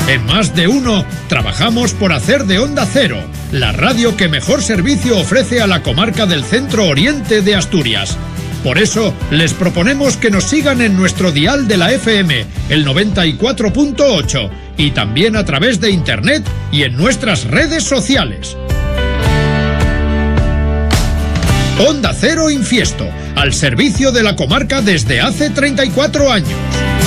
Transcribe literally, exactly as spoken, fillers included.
En Más de Uno trabajamos por hacer de Onda Cero la radio que mejor servicio ofrece a la comarca del Centro Oriente de Asturias. Por eso les proponemos que nos sigan en nuestro dial de la F M, el noventa y cuatro punto ocho, y también a través de internet y en nuestras redes sociales. Onda Cero Infiesto, al servicio de la comarca desde hace treinta y cuatro años.